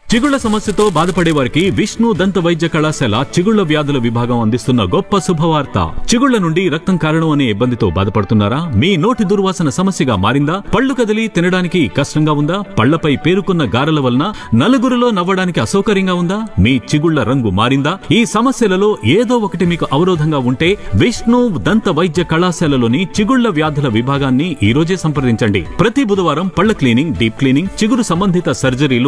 చిగుళ్ల సమస్యతో బాధపడే వారికి విష్ణు దంత వైద్య కళాశాల చిగుళ్ల వ్యాధుల విభాగం అందిస్తున్న గొప్ప శుభవార్త. చిగుళ్ల నుండి రక్తం కారణం అనే ఇబ్బందితో బాధపడుతున్నారా? మీ నోటి దుర్వాసన సమస్యగా మారిందా? పళ్ళు కదిలి తినడానికి కష్టంగా ఉందా? పళ్లపై పేరుకున్న గారెల వలన నలుగురిలో నవ్వడానికి అసౌకర్యంగా ఉందా? మీ చిగుళ్ల రంగు మారిందా? ఈ సమస్యలలో ఏదో ఒకటి మీకు అవరోధంగా ఉంటే విష్ణు దంత వైద్య కళాశాలలోని చిగుళ్ల వ్యాధుల విభాగాన్ని ఈ రోజే సంప్రదించండి. ప్రతి బుధవారం పళ్ల క్లీనింగ్, డీప్ క్లీనింగ్, చిగురు సంబంధిత సర్జరీలు